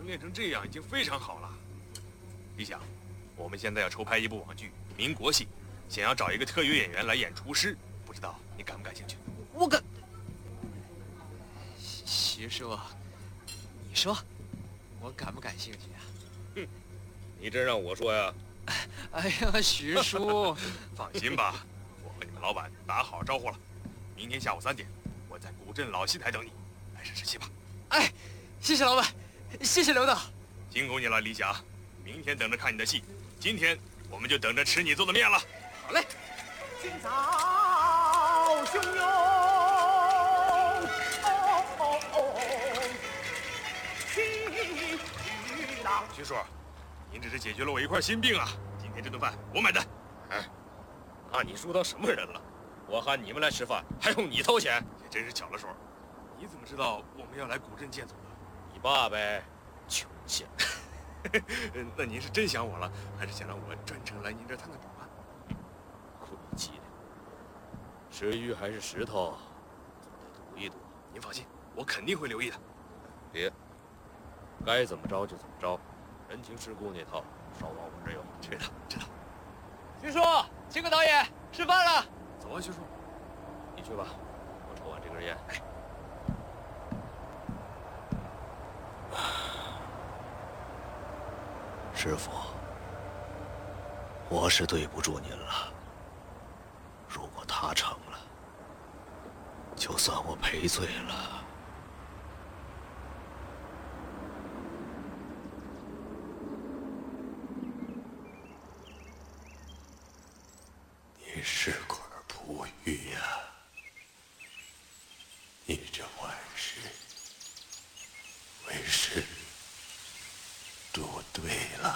能练成这样已经非常好了。李想，我们现在要筹拍一部网剧《民国戏》，想要找一个特约演员来演厨师，不知道你感不感兴趣？ 我感，徐叔，你说，我感不感兴趣啊？ 哼，你真让我说呀？ 哎呀，徐叔， 放心吧，我和你们老板打好招呼了，明天下午3点，我在古镇老戏台等你，来试试戏吧。 哎，谢谢老板，谢谢刘导， 辛苦你了，李想。明天等着看你的戏，今天我们就等着吃你做的面了。 好嘞。 今早汹涌，气巨浪。 徐叔，您这是解决了我一块心病啊！今天这顿饭我买单。 哎，拿你叔当什么人了？我喊你们来吃饭，还用你掏钱？ 也真是巧了手。你怎么知道我们要来古镇见总的？ 你爸呗，穷贱。 那您是真想我了，还是想让我专程来您这儿探探宝啊？ 亏机灵，是鱼还是石头，总得赌一赌。 您放心，我肯定会留意的。 别，该怎么着就怎么着，人情世故那套，少往我这儿有。 知道，知道。 徐叔，秦克导演，吃饭了。 走啊，徐叔。 你去吧，我抽完这根烟。 师傅，我是对不住您了。如果他成了，就算我赔罪了。 你是块璞玉呀，你这万事为师做对了。